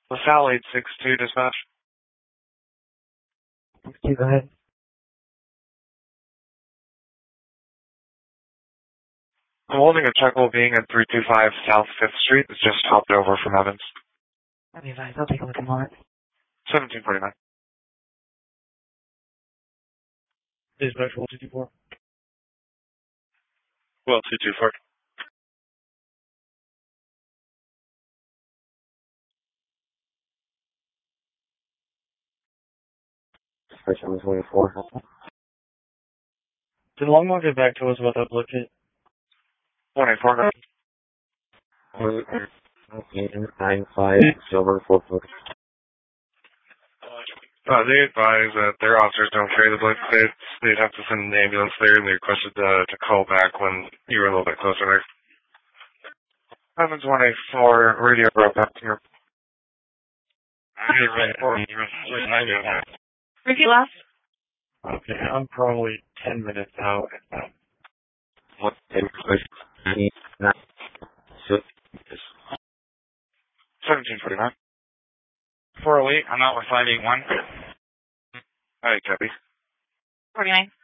LaSalle 862 dispatch. 62, go ahead. I'm holding a checkable being at 325 South 5th Street. It's just hopped over from Evans. Let me advise, I'll take a look in a moment. 1749. Dispatch 154. Well, 224. Dispatch 124. Did Longmore get back to us about that blood kit? 184. 95 Silver 4 They advise that their officers don't carry the blood kits. They'd have to send an ambulance there, and they requested to call back when you were a little bit closer there. Evans 184, radio broke up here. Repeat last. Okay, I'm probably 10 minutes out. What? 1749. 408, I'm out with 581. Hi, copy. 49.